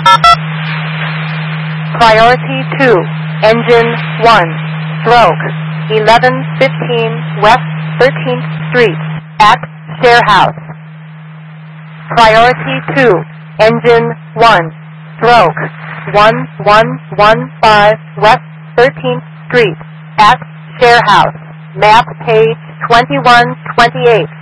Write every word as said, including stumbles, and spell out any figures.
Priority two, engine one, stroke, eleven fifteen West thirteenth Street, at Share House. Priority two, engine one, stroke, one one one five West thirteenth Street, at Share House. Map page twenty-one twenty-eight.